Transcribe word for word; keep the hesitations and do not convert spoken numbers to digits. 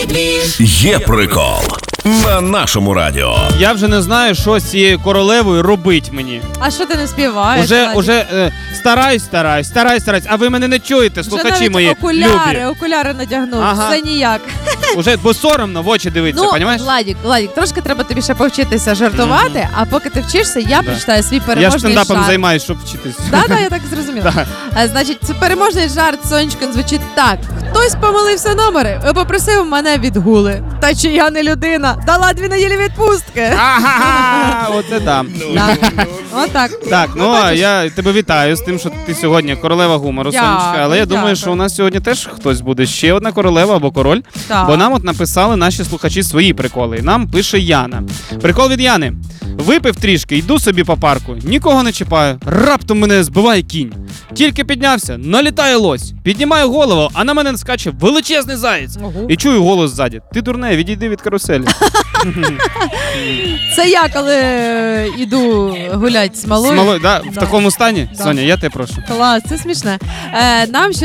Є прикол на нашому радіо. Я вже не знаю, що з цією королевою робить мені. А що ти не співаєш? Уже, Владик? уже е, стараюсь, стараюсь, стараюсь, стараюсь, а ви мене не чуєте, слухачі Вже навіть мої окуляри, любі. окуляри надягнув, Ага. все ніяк. Уже, бо соромно в очі дивитися, Ну, понімаєш? Владик, Владик, трошки треба тобі ще повчитися жартувати, mm-hmm. а поки ти вчишся, я прочитаю свій Я переможний ж стендапом жарт. займаюсь, щоб вчитись. Так, так, я так зрозуміла. Да. А, значить, це переможний жарт, сонечко, звучить так. Хтось помилився номери і попросив мене відгули. Та чи я не людина? Дала дві неділі відпустки. Ага, оце да. Так. Отак. Так, ну а я тебе вітаю з тим, що ти сьогодні королева гумору, Дякую, Сонечка. Але я думаю, дякую. що у нас сьогодні теж хтось буде ще одна королева або король. Так. Бо нам от написали наші слухачі свої приколи. І нам пише Яна. Прикол від Яни. Випив трішки, йду собі по парку, нікого не чіпаю, раптом мене збиває кінь. Тільки піднявся, налітає лось. Піднімаю голову, а на мене скаче величезний заєць. Ого. І чую голос ззаді. Ти дурне, відійди від каруселі. Це я, коли е, іду гулять з малою. Смолой, да? В Да. такому стані? Да. Соня, я тебе прошу. Клас, це смішне. Е, нам ще